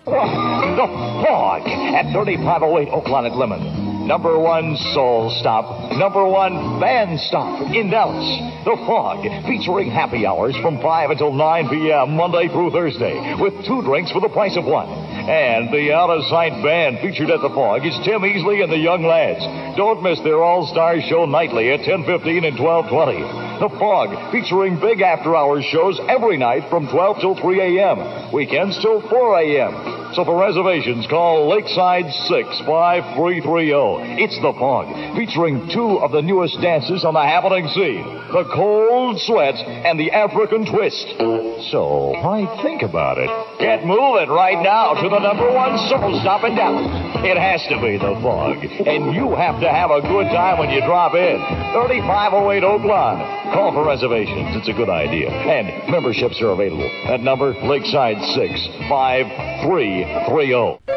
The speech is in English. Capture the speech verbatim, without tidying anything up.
The Fog at thirty-five oh eight Oakland at Lemon. Number one soul stop, number one band stop in Dallas. The Fog, featuring happy hours from five until nine p.m. Monday through Thursday, with two drinks for the price of one. And the out-of-sight band featured at the Fog is Tim Easley and the Young Lads. Don't miss their all-star show nightly at ten fifteen and twelve twenty. The Fog, featuring big after-hours shows every night from twelve till three a.m., weekends till four a.m., So for reservations, call Lakeside six five three three zero. It's The Fog, featuring two of the newest dances on the happening scene, the Cold Sweat and the African Twist. So why think about it? Get moving right now to the number one soul stop in Dallas. It has to be The Fog, and you have to have a good time when you drop in. thirty-five oh eight Oakland. Call for reservations. It's a good idea. And memberships are available. That number, Lakeside six five three three zero.